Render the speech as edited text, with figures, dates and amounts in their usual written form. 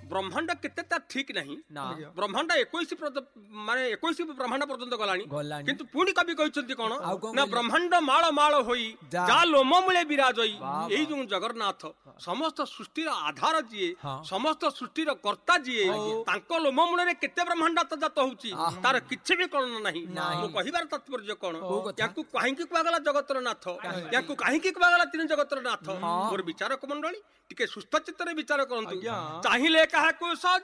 ब्रह्मांड केते ता ठीक नहीं ना ब्रह्मांड 21 माने 21 ब्रह्मांड पर्यंत गलानी गलानी। किंतु पुणी कवि कहते कौन आउ कौन ना कहले? ब्रह्मांड माଳ माଳ होई जा। जा लोम मूले विराज होई वाह, एई जो जगन्नाथ समस्त सृष्टिर आधार जिए हाँ। समस्त सृष्टिर कर्ता जिए तांको लोम मूले केते ब्रह्मांड जात होउची तार किछि भी कर्ण नाही नाही। मो कहिबार तात्पर्य कोन कोउ कथा? याकु काहेकि कुआगला जगतर नाथ याकु काहेकि कुआगला तीन जगतर नाथ मोर विचारक मंडली टिके सुस्थ चित्तरे विचार करंतु आज्ञा। चाहिले काहाकु